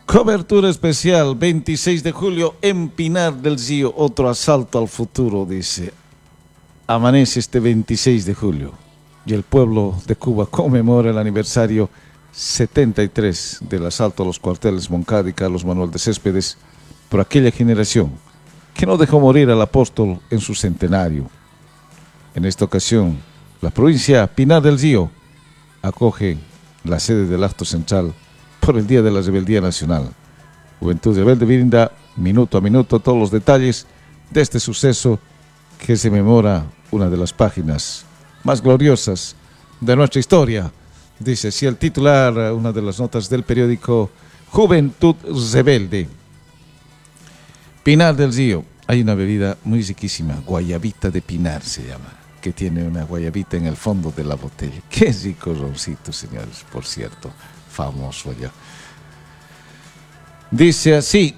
Cobertura especial, 26 de julio en Pinar del Río, otro asalto al futuro, dice. Amanece este 26 de julio y el pueblo de Cuba conmemora el aniversario 73 del asalto a los cuarteles Moncada y Carlos Manuel de Céspedes por aquella generación que no dejó morir al apóstol en su centenario. En esta ocasión, la provincia Pinar del Río acoge la sede del acto central por el Día de la Rebeldía Nacional. Juventud Rebelde brinda minuto a minuto todos los detalles de este suceso que se memora una de las páginas más gloriosas de nuestra historia. Dice así el titular, una de las notas del periódico Juventud Rebelde. Pinar del Río, hay una bebida muy riquísima, guayabita de Pinar se llama, que tiene una guayabita en el fondo de la botella. Qué rico roncito, señores, por cierto, famoso allá. Dice así,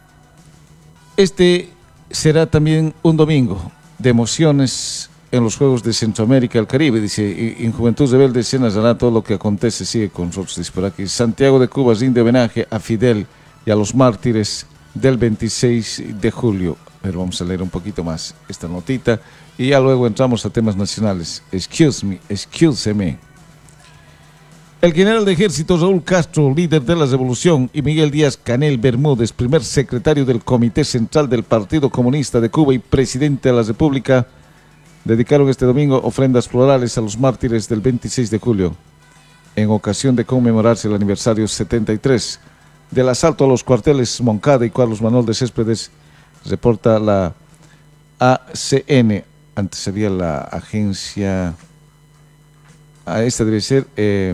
este será también un domingo de emociones en los Juegos de Centroamérica y el Caribe. Dice, en Juventud Rebelde se narrará todo lo que acontece, sigue con nosotros. Dice por aquí, Santiago de Cuba rinde homenaje a Fidel y a los mártires del 26 de julio. Pero vamos a leer un poquito más esta notita y ya luego entramos a temas nacionales. Excuse me. El general de ejército Raúl Castro, líder de la revolución, y Miguel Díaz-Canel Bermúdez, primer secretario del Comité Central del Partido Comunista de Cuba y presidente de la República, dedicaron este domingo ofrendas florales a los mártires del 26 de julio, en ocasión de conmemorarse el aniversario 73 del asalto a los cuarteles Moncada y Carlos Manuel de Céspedes, reporta la ACN, antes sería la agencia, esta debe ser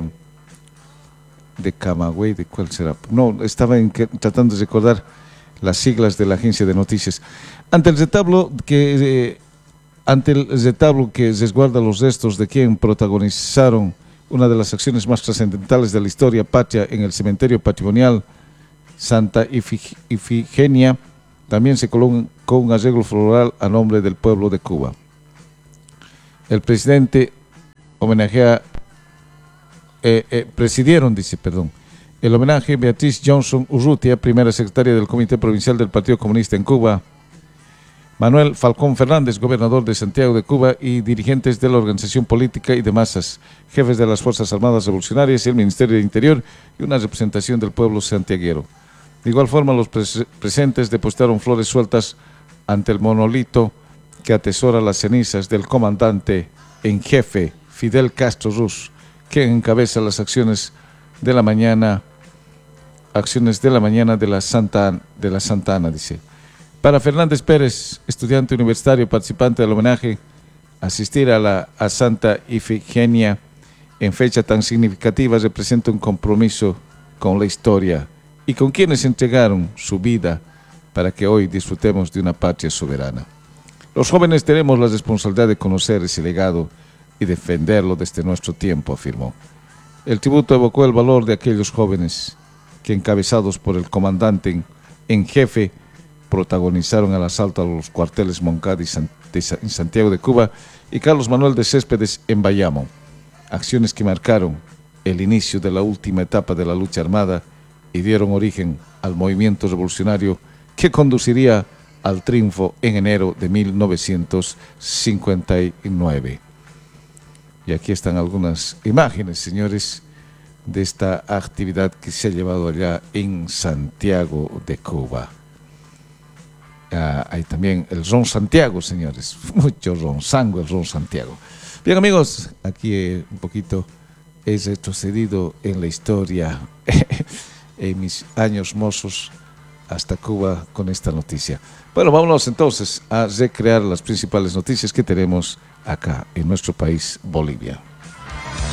de Camagüey, ¿de cuál será? No, estaba tratando de recordar las siglas de la agencia de noticias. Ante el retablo que resguarda los restos de quien protagonizaron una de las acciones más trascendentales de la historia patria en el cementerio patrimonial Santa Ifigenia, también se colocó un arreglo floral a nombre del pueblo de Cuba. El presidente homenajea presidieron, el homenaje Beatriz Johnson Urrutia, primera secretaria del Comité Provincial del Partido Comunista en Cuba, Manuel Falcón Fernández, gobernador de Santiago de Cuba, y dirigentes de la organización política y de masas, jefes de las Fuerzas Armadas Revolucionarias y el Ministerio de Interior, y una representación del pueblo santiaguero. De igual forma, los presentes depositaron flores sueltas ante el monolito que atesora las cenizas del comandante en jefe Fidel Castro Ruz, quien encabeza las acciones de la mañana de la Santa Ana, dice. Para Fernández Pérez, estudiante universitario participante del homenaje, asistir a Santa Ifigenia en fecha tan significativa representa un compromiso con la historia y con quienes entregaron su vida para que hoy disfrutemos de una patria soberana. Los jóvenes tenemos la responsabilidad de conocer ese legado y defenderlo desde nuestro tiempo, afirmó. El tributo evocó el valor de aquellos jóvenes que, encabezados por el comandante en jefe, protagonizaron el asalto a los cuarteles Moncada en Santiago de Cuba y Carlos Manuel de Céspedes en Bayamo, acciones que marcaron el inicio de la última etapa de la lucha armada y dieron origen al movimiento revolucionario que conduciría al triunfo en enero de 1959. Y aquí están algunas imágenes, señores, de esta actividad que se ha llevado allá en Santiago de Cuba. Hay también el Ron Santiago, señores. Mucho ronzango el Ron Santiago. Bien, amigos, aquí un poquito he retrocedido en la historia en mis años mozos hasta Cuba con esta noticia. Bueno, vámonos entonces a recrear las principales noticias que tenemos acá en nuestro país, Bolivia.